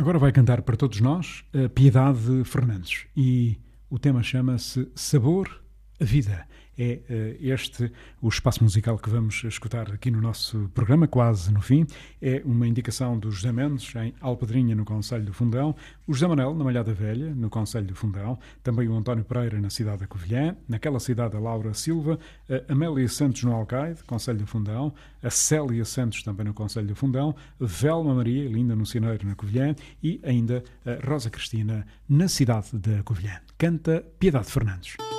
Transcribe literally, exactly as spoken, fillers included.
Agora vai cantar para todos nós a Piedade Fernandes e o tema chama-se Sabor a Vida. É uh, este o espaço musical que vamos escutar aqui no nosso programa, quase no fim. É uma indicação do José Mendes, em Alpedrinha, no Concelho do Fundão, o José Manuel, na Malhada Velha, no Concelho do Fundão, também o António Pereira, na cidade da Covilhã, naquela cidade a Laura Silva, a Amélia Santos, no Alcaide, Concelho do Fundão, a Célia Santos, também no Concelho do Fundão, Velma Maria, linda no Cineiro, na Covilhã, e ainda a Rosa Cristina, na cidade da Covilhã. Canta Piedade Fernandes.